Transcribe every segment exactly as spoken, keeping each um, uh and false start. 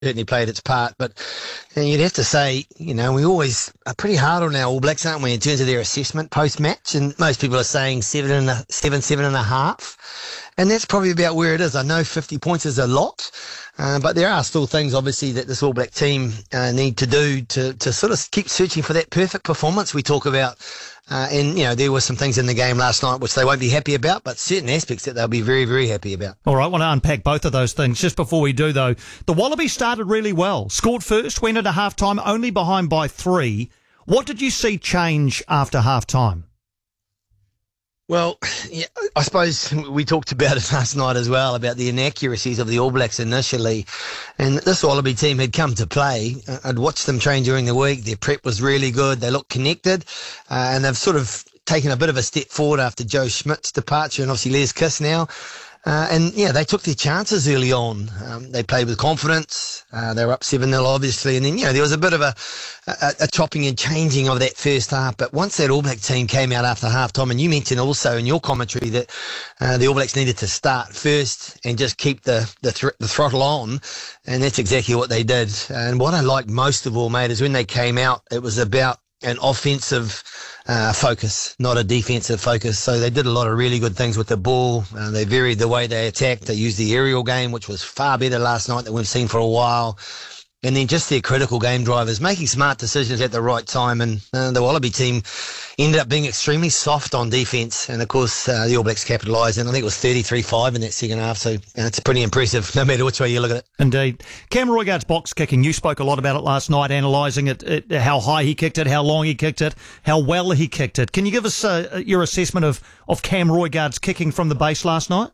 certainly played its part. But and you'd have to say, you know, we always are pretty hard on our All Blacks, aren't we, in terms of their assessment post-match? And most people are saying seven and a, seven, seven and a half. And that's probably about where it is. I know fifty points is a lot, uh, but there are still things, obviously, that this All Black team uh, need to do to, to sort of keep searching for that perfect performance we talk about. Uh, and, you know, there were some things in the game last night which they won't be happy about, but certain aspects that they'll be very, very happy about. All right, I want to unpack both of those things. Just before we do, though, the Wallabies started really well. Scored first, went into half-time, only behind by three. What did you see change after half-time? Well, yeah, I suppose we talked about it last night as well, about the inaccuracies of the All Blacks initially. And this Wallaby team had come to play. I'd watched them train during the week. Their prep was really good. They looked connected. Uh, and they've sort of taken a bit of a step forward after Joe Schmidt's departure and obviously Les Kiss now. Uh, and, yeah, they took their chances early on. Um, they played with confidence. Uh, they were up seven nil, obviously. And then, you know, there was a bit of a, a, a chopping and changing of that first half. But once that All Black team came out after half-time, and you mentioned also in your commentary that uh, the All Blacks needed to start first and just keep the, the, thr- the throttle on. And that's exactly what they did. And what I liked most of all, mate, is when they came out, it was about an offensive uh, focus, not a defensive focus. So they did a lot of really good things with the ball. Uh, they varied the way they attacked. They used the aerial game, which was far better last night than we've seen for a while. And then just their critical game drivers, making smart decisions at the right time. And uh, the Wallaby team ended up being extremely soft on defence. And, of course, uh, the All Blacks capitalised. And I think it was thirty-three five in that second half. So uh, it's pretty impressive, no matter which way you look at it. Indeed. Cam Roigard's box kicking, you spoke a lot about it last night, analysing it, it, how high he kicked it, how long he kicked it, how well he kicked it. Can you give us uh, your assessment of, of Cam Roigard's kicking from the base last night?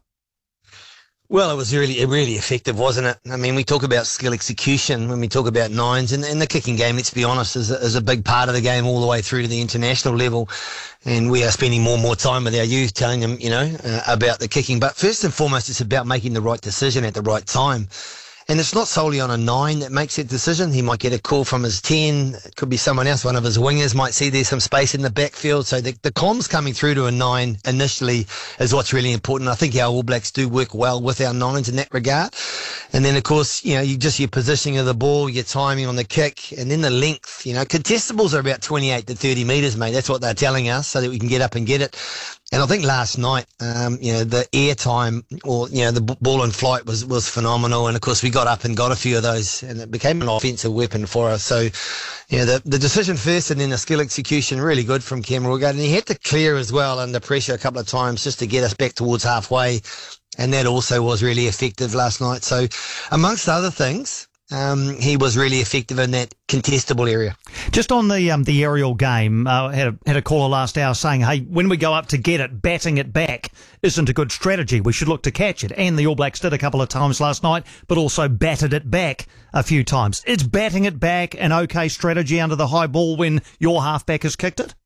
Well, it was really, really effective, wasn't it? I mean, we talk about skill execution when we talk about nines, and, and the kicking game, let's be honest, is a, is a big part of the game all the way through to the international level. And we are spending more and more time with our youth telling them, you know, uh, about the kicking. But first and foremost, it's about making the right decision at the right time. And it's not solely on a nine that makes that decision. He might get a call from his ten. It could be someone else. One of his wingers might see there's some space in the backfield. So the, the comms coming through to a nine initially is what's really important. I think our All Blacks do work well with our nines in that regard. And then, of course, you know, you just your positioning of the ball, your timing on the kick, and then the length. You know, contestables are about twenty-eight to thirty metres, mate. That's what they're telling us, so that we can get up and get it. And I think last night, um, you know, the air time or, you know, the b- ball in flight was, was phenomenal. And, of course, we got up and got a few of those, and it became an offensive weapon for us. So, you know, the, the decision first and then the skill execution, really good from Cam Roigard. And he had to clear as well under pressure a couple of times just to get us back towards halfway. And that also was really effective last night. So, amongst other things, Um, he was really effective in that contestable area. Just on the um, the aerial game, uh, had a, had a caller last hour saying, hey, when we go up to get it, batting it back isn't a good strategy. We should look to catch it. And the All Blacks did a couple of times last night, but also batted it back a few times. Is batting it back an okay strategy under the high ball when your halfback has kicked it?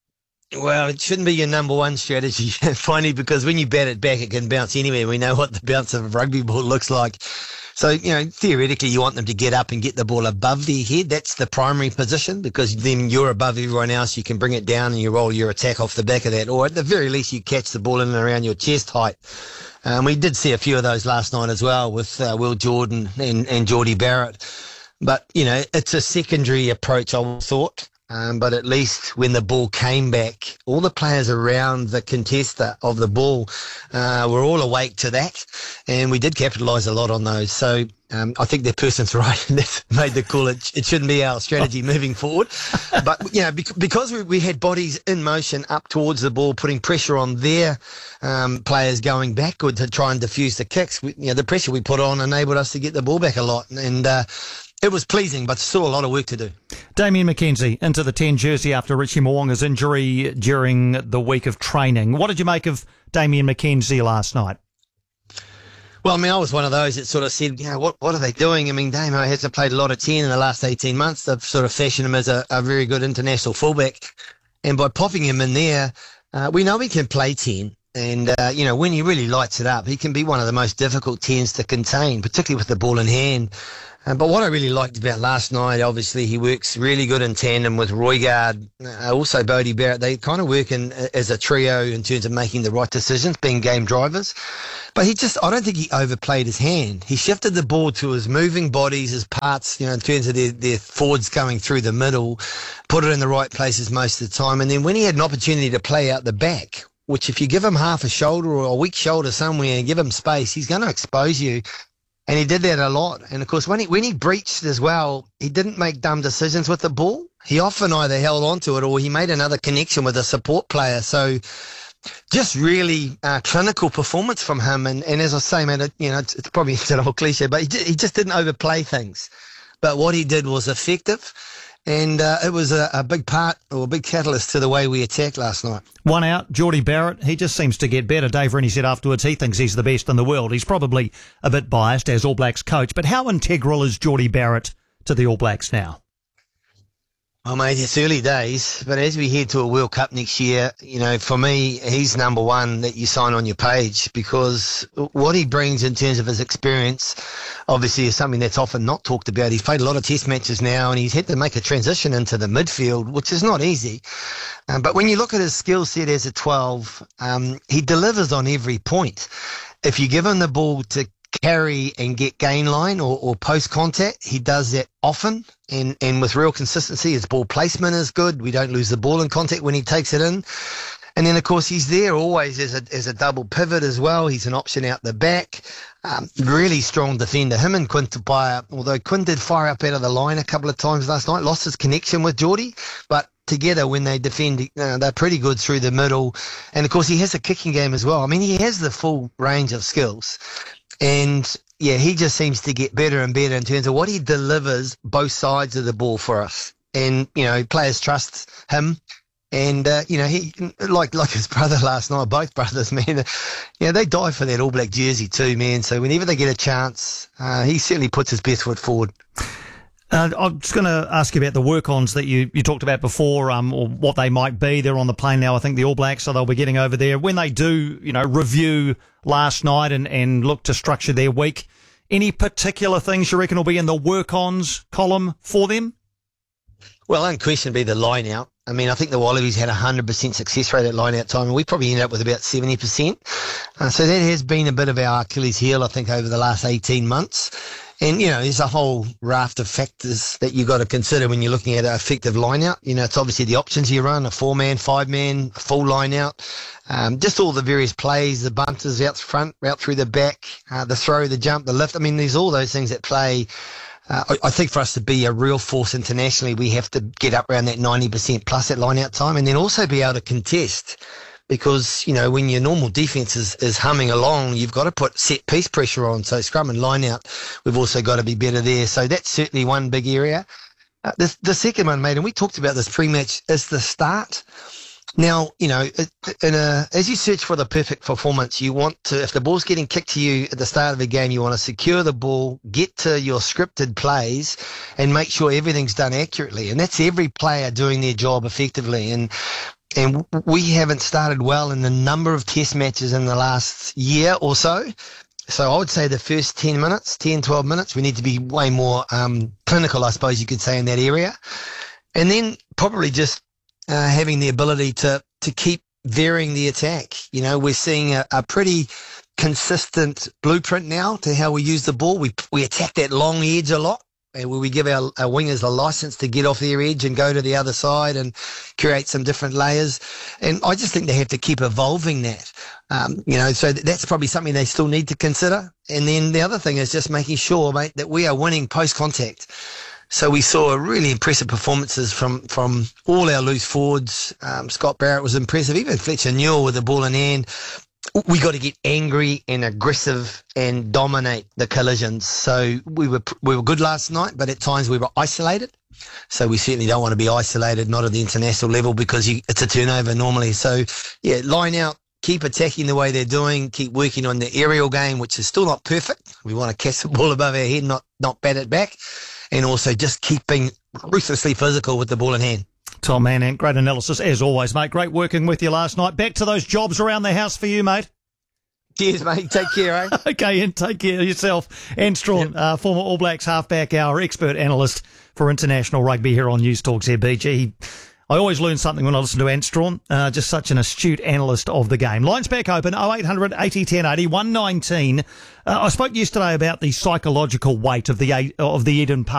Well, it shouldn't be your number one strategy, finally, because when you bat it back, it can bounce anywhere. We know what the bounce of a rugby ball looks like. So, you know, theoretically, you want them to get up and get the ball above their head. That's the primary position, because then you're above everyone else. You can bring it down and you roll your attack off the back of that. Or at the very least, you catch the ball in and around your chest height. Um, we did see a few of those last night as well with uh, Will Jordan and, and Geordie Barrett. But, you know, it's a secondary approach, I thought. Um, but at least when the ball came back, all the players around the contester of the ball uh, were all awake to that, and we did capitalise a lot on those. So um, I think the person's right, and that's made the call. It, it shouldn't be our strategy moving forward. But, you know, bec- because we, we had bodies in motion up towards the ball, putting pressure on their um, players going backward to try and diffuse the kicks, we, you know, the pressure we put on enabled us to get the ball back a lot. And uh, it was pleasing, but still a lot of work to do. Damian McKenzie into the ten jersey after Richie Mo'unga's injury during the week of training. What did you make of Damian McKenzie last night? Well, I mean, I was one of those that sort of said, you know, what what are they doing? I mean, Damo hasn't played a lot of ten in the last eighteen months. They've sort of fashioned him as a, a very good international fullback. And by popping him in there, uh, we know he can play ten. And, uh, you know, when he really lights it up, he can be one of the most difficult tens to contain, particularly with the ball in hand. Uh, but what I really liked about last night, obviously, he works really good in tandem with Roygaard, uh, also Bodie Barrett. They kind of work in as a trio in terms of making the right decisions, being game drivers. But he just, I don't think he overplayed his hand. He shifted the ball to his moving bodies, his parts, you know, in terms of their, their forwards going through the middle, put it in the right places most of the time. And then when he had an opportunity to play out the back, which if you give him half a shoulder or a weak shoulder somewhere and give him space, he's going to expose you. And he did that a lot. And, of course, when he when he breached as well, he didn't make dumb decisions with the ball. He often either held on to it or he made another connection with a support player. So just really uh, clinical performance from him. And, and as I say, man, it, you know, it's, it's probably a little cliche, but he, did, he just didn't overplay things. But what he did was effective. And uh, it was a, a big part or a big catalyst to the way we attacked last night. One out, Jordie Barrett. He just seems to get better. Dave Rennie said afterwards he thinks he's the best in the world. He's probably a bit biased as All Blacks coach, but how integral is Jordie Barrett to the All Blacks now? Well, mate, it's early days, but as we head to a World Cup next year, you know, for me, he's number one that you sign on your page because what he brings in terms of his experience, obviously, is something that's often not talked about. He's played a lot of test matches now, and he's had to make a transition into the midfield, which is not easy. Um, but when you look at his skill set as a twelve, um, he delivers on every point. If you give him the ball to carry and get gain line or, or post contact, he does that often and, and with real consistency. His ball placement is good. We don't lose the ball in contact when he takes it in. And then, of course, he's there always as a, as a double pivot as well. He's an option out the back. Um, really strong defender. Him and Quinn Tupaea, although Quinn did fire up out of the line a couple of times last night, lost his connection with Jordie, but together when they defend, uh, they're pretty good through the middle. And, of course, he has a kicking game as well. I mean, he has the full range of skills. And, yeah, he just seems to get better and better in terms of what he delivers both sides of the ball for us. And, you know, players trust him. And, uh, you know, he like like his brother last night, both brothers, man, you know, they die for that All Black jersey too, man. So whenever they get a chance, uh, he certainly puts his best foot forward. Uh, I'm just going to ask you about the work-ons that you, you talked about before, um, or what they might be. They're on the plane now, I think, the All Blacks, so they'll be getting over there. When they do, you know, review last night and, and look to structure their week, any particular things you reckon will be in the work-ons column for them? Well, unquestionably the line-out. I mean, I think the Wallabies had a one hundred percent success rate at line-out time, and we probably ended up with about seventy percent. Uh, so that has been a bit of our Achilles heel, I think, over the last eighteen months. And, you know, there's a whole raft of factors that you've got to consider when you're looking at an effective line-out. You know, it's obviously the options you run, a four-man, five-man, full line-out, um, just all the various plays, the bunters out front, out through the back, uh, the throw, the jump, the lift. I mean, there's all those things that play. Uh, I, I think for us to be a real force internationally, we have to get up around that ninety percent plus at line-out time and then also be able to contest. Because, you know, when your normal defence is, is humming along, you've got to put set-piece pressure on. So scrum and line-out, we've also got to be better there. So that's certainly one big area. Uh, the, the second one, mate, and we talked about this pre-match, is the start. Now, you know, in a, as you search for the perfect performance, you want to, if the ball's getting kicked to you at the start of the game, you want to secure the ball, get to your scripted plays, and make sure everything's done accurately. And that's every player doing their job effectively. And And we haven't started well in the number of test matches in the last year or so. So I would say the first ten minutes, ten, twelve minutes, we need to be way more um, clinical, I suppose you could say, in that area. And then probably just uh, having the ability to, to keep varying the attack. You know, we're seeing a, a pretty consistent blueprint now to how we use the ball. We, we attack that long edge a lot. Where we give our, our wingers the license to get off their edge and go to the other side and create some different layers. And I just think they have to keep evolving that. Um, you know, so that's probably something they still need to consider. And then the other thing is just making sure, mate, that we are winning post-contact. So we saw really impressive performances from, from all our loose forwards. Um, Scott Barrett was impressive. Even Fletcher Newell with the ball in hand. We got to get angry and aggressive and dominate the collisions. So we were we were good last night, but at times we were isolated. So we certainly don't want to be isolated, not at the international level, because you, it's a turnover normally. So, yeah, line out, keep attacking the way they're doing, keep working on the aerial game, which is still not perfect. We want to catch the ball above our head, not, not bat it back. And also just keeping ruthlessly physical with the ball in hand. Tom Manant, great analysis as always, mate. Great working with you last night. Back to those jobs around the house for you, mate. Cheers, mate. Take care, eh? Okay, and take care of yourself. Anne Strawn, yep. uh, former All Blacks halfback, our expert analyst for international rugby here on News Talk Z B G. I always learn something when I listen to Ant Strawn. Uh, just such an astute analyst of the game. Lines back open, oh eight hundred eighty ten eighty, one nineteen. Uh, I spoke yesterday about the psychological weight of the of the Eden Park